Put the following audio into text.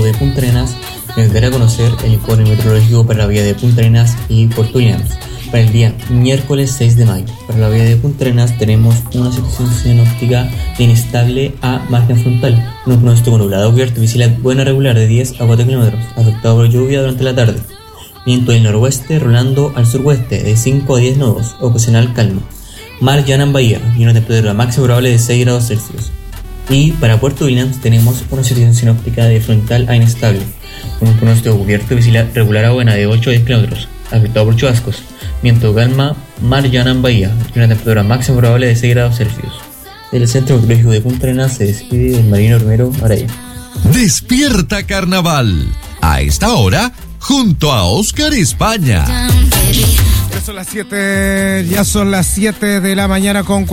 de Punta Arenas les dará a conocer el informe meteorológico para la bahía de Punta Arenas y Puerto Williams para el día miércoles 6 de mayo. Para la bahía de Punta Arenas tenemos una situación sinóptica de inestable a margen frontal, un pronóstico nublado cubierto visible buena regular de 10 a 4 km, afectado por lluvia durante la tarde. Viento del noroeste rolando al suroeste de 5 a 10 nudos, ocasional calma. Mar llana en bahía y una temperatura máxima probable de 6 grados Celsius. Y para Puerto Williams tenemos una situación sinóptica de frontal a inestable, con un pronóstico cubierto visible regular a buena de 8 a 10 km, afectado por chubascos. Viento calma, mar llana en bahía y una temperatura máxima probable de 6 grados Celsius. Del Centro Meteorológico de Punta Arenas se despide el marino Romero Araya. Despierta Carnaval. A esta hora, junto a Oscar España. Ya son las 7 de la mañana con